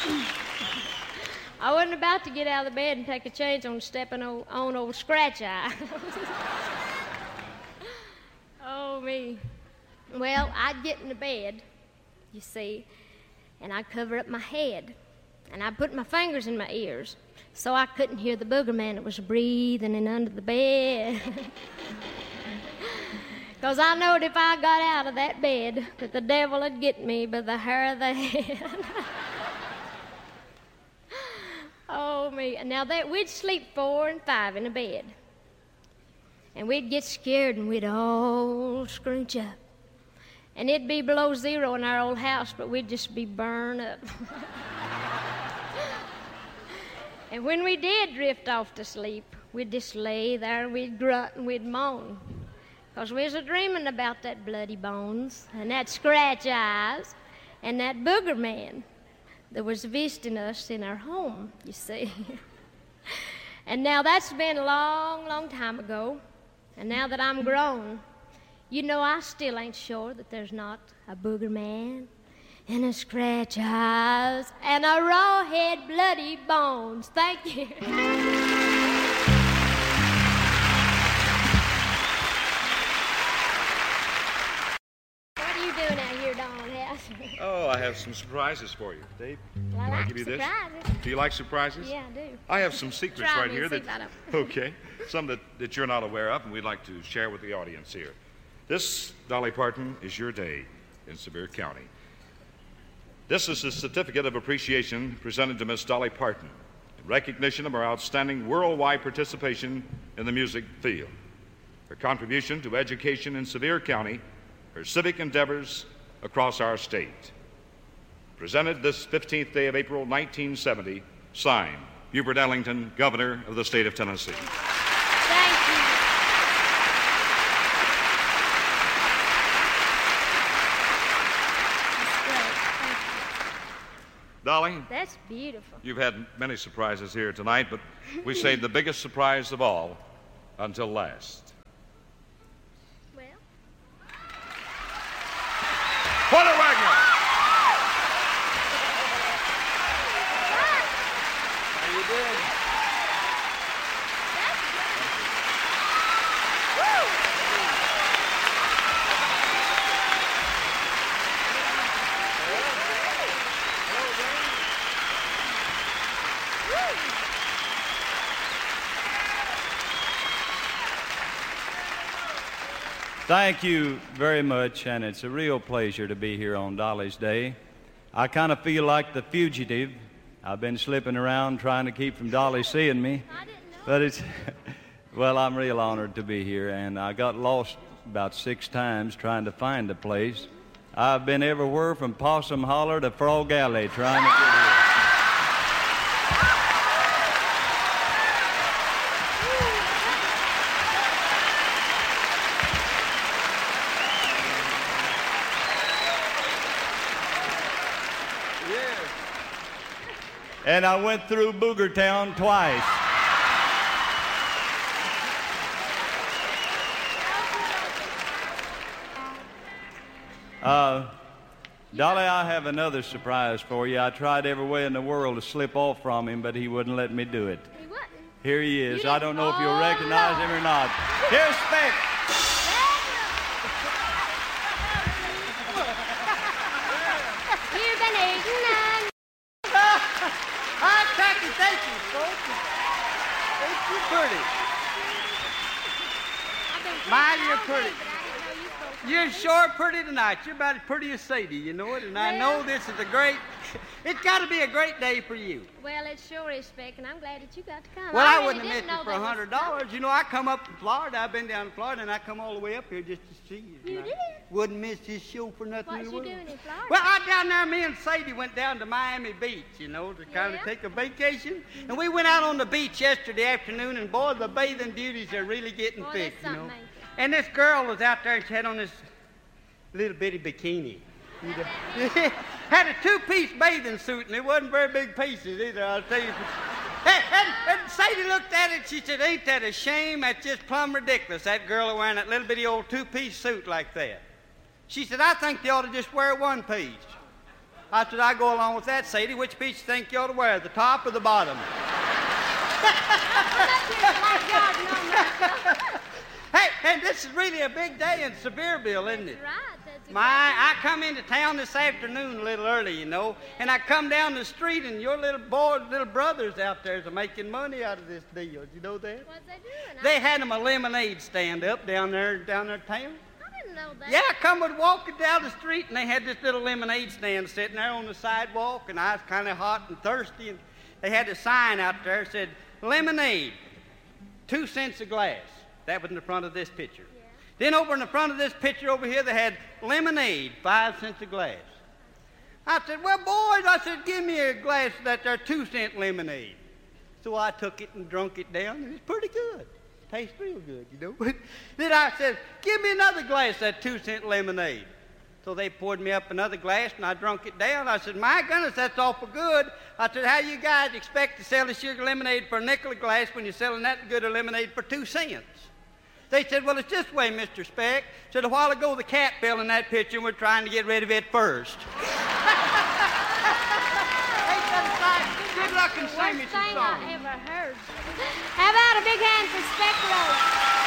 I wasn't about to get out of the bed and take a chance on stepping on old Scratch Eye. Oh, me. Well, I'd get in the bed, you see, and I'd cover up my head, and I'd put my fingers in my ears so I couldn't hear the booger man that was breathing in under the bed. Because I knowed if I got out of that bed that the devil would get me by the hair of the head. Oh, me. Now, we'd sleep 4 and 5 in a bed. And we'd get scared and we'd all scrunch up. And it'd be below zero in our old house, but we'd just be burned up. And when we did drift off to sleep, we'd just lay there and we'd grunt and we'd moan. Because we was a-dreaming about that bloody bones and that Scratch Eyes and that booger man that was visiting us in our home, you see. And now that's been a long, long time ago. And now that I'm grown, you know I still ain't sure that there's not a booger man and a Scratch Eyes and a rawhead bloody bones. Thank you. What are you doing out here, Don House? Oh, I have some surprises for you. Dave, Well, can I I like give you this? surprises. Do you like surprises? Yeah, I do. I have some secrets Try right me here and see that, if I don't. okay, some that you're not aware of and we'd like to share with the audience here. This, Dolly Parton, is your day in Sevier County. This is a certificate of appreciation presented to Miss Dolly Parton in recognition of her outstanding worldwide participation in the music field, her contribution to education in Sevier County, her civic endeavors across our state. Presented this 15th day of April, 1970, signed, Hubert Ellington, Governor of the state of Tennessee. Thank you. Dolly, That's beautiful. you've had many surprises here tonight, but we saved the biggest surprise of all until last. Well, Porter Wagner! How you doing? Thank you very much, and it's a real pleasure to be here on Dolly's Day. I kind of feel like the fugitive. I've been slipping around trying to keep from Dolly seeing me. I didn't know. But it's, well, I'm real honored to be here, and I got lost about 6 times trying to find the place. I've been everywhere from Possum Holler to Frog Alley trying to get here. And I went through Booger Town twice. Dolly, I have another surprise for you. I tried every way in the world to slip off from him, but he wouldn't let me do it. He wasn't. Here he is. You I don't know if you'll didn't- recognize him or not. Here's Speck. You've been eating none. Hi, Tacky, thank you, folks. Ain't you pretty? I've been Mighty all pretty. day, but I didn't know you folks were You're pretty. sure pretty tonight. You're about as pretty as Sadie, you know it, and I know Well. this is a great, it's got to be a great day for you. Well, it sure is, Speck, and I'm glad that you got to come. Well, I really wouldn't have didn't missed it know for there was $100. You know, I come up from Florida. I've been down to Florida, and I come all the way up here just to see you. You And I did? Wouldn't miss this show for nothing What in the you world. doing in Florida? Well, I down there, me and Sadie went down to Miami Beach, you know, to kind of Yeah. take a vacation. And we went out on the beach yesterday afternoon, and boy, the bathing duties are really getting Boy, thick, that's you know. something, ain't it? And this girl was out there, and she had on this little bitty bikini. Had a 2-piece bathing suit, and it wasn't very big pieces either, I'll tell you. And Sadie looked at it, she said, ain't that a shame? That's just plumb ridiculous, that girl wearing that little bitty old 2-piece suit like that. She said, I think they ought to just wear 1 piece. I said, I go along with that, Sadie. Which piece you think you ought to wear, the top or the bottom? Hey, and this is really a big day in Sevierville, isn't it? That's right. That's I come into town this afternoon a little early, you know, and I come down the street, and your little brothers out there are making money out of this deal. You know that? What's they doing? They had them a lemonade stand up down there town. I didn't know that. Yeah, I come walking down the street, and they had this little lemonade stand sitting there on the sidewalk, and I was kind of hot and thirsty, and they had a sign out there that said, lemonade, 2 cents a glass. That was in the front of this picture. Yeah. Then over in the front of this picture over here, they had lemonade, 5 cents a glass. I said, well, boys, I said, give me a glass of that there 2-cent lemonade. So I took it and drunk it down, and it's pretty good. Tastes real good, you know. Then I said, give me another glass of that 2-cent lemonade. So they poured me up another glass, and I drunk it down. I said, my goodness, that's awful good. I said, how you guys expect to sell a sugar lemonade for a nickel a glass when you're selling that good a lemonade for 2 cents? They said, well, it's this way, Mr. Speck. Said, a while ago, the cat fell in that pitcher, and we're trying to get rid of it first. Ain't that a sight? Good luck and sing me Worst some thing songs. I ever heard. How about a big hand for Speck Rose?